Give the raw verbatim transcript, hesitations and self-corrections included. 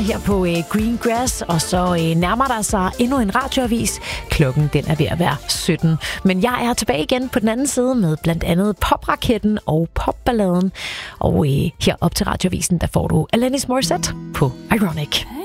her på øh, Green Grass, og så øh, nærmer der sig endnu en radioavis. Klokken den er ved at være sytten. Men jeg er tilbage igen på den anden side med blandt andet Popraketten og Popballaden. Og øh, her op til radioavisen, der får du Alanis Morissette på Ironic.